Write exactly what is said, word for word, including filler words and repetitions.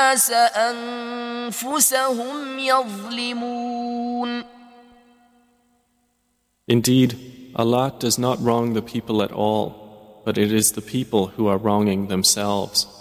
الناس أنفسهم يظلمون. Indeed, Allah does not wrong the people at all, but it is the people who are wronging themselves.